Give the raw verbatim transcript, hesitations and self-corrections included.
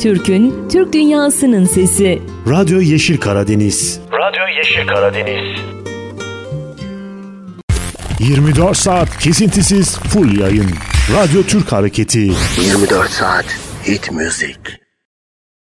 Türk'ün, Türk dünyasının sesi. Radyo Yeşil Karadeniz. Radyo Yeşil Karadeniz. yirmi dört saat kesintisiz full yayın. Radyo Türk Hareketi. yirmi dört saat hit müzik.